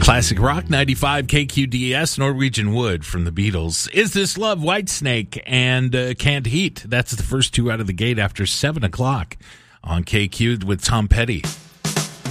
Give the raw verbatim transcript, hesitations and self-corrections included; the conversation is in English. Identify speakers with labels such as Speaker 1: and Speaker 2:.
Speaker 1: Classic Rock ninety-five K Q D S, Norwegian Wood from the Beatles. Is This Love, Whitesnake, and uh, Can't Heat. That's the first two out of the gate after seven o'clock on K Q with Tom Petty.